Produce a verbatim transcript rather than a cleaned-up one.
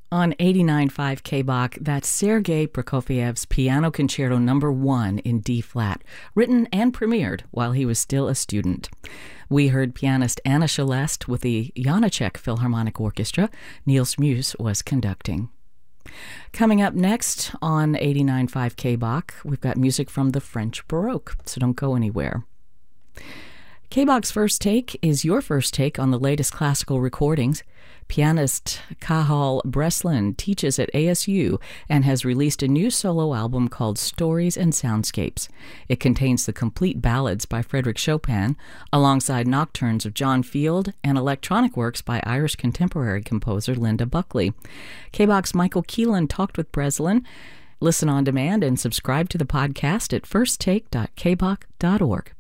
On eighty-nine point five K B O C, that's Sergei Prokofiev's Piano Concerto Number One in D-flat, written and premiered while he was still a student. We heard pianist Anna Shelest with the Janacek Philharmonic Orchestra. Niels Muse was conducting. Coming up next on eighty-nine point five K B O C, we've got music from the French Baroque, so don't go anywhere. K B O C's First Take is your first take on the latest classical recordings. Pianist Cathal Breslin teaches at A S U and has released a new solo album called Stories and Soundscapes. It contains the complete ballads by Frédéric Chopin, alongside nocturnes of John Field and electronic works by Irish contemporary composer Linda Buckley. K B O C's Michael Keelan talked with Breslin. Listen on demand and subscribe to the podcast at first take dot k b o c dot org.